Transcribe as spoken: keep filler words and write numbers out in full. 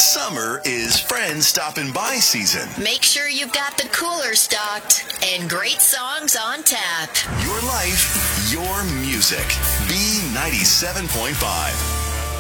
Summer is friend stopping by season. Make sure you've got the cooler stocked and great songs on tap. Your life, your music. B ninety-seven point five.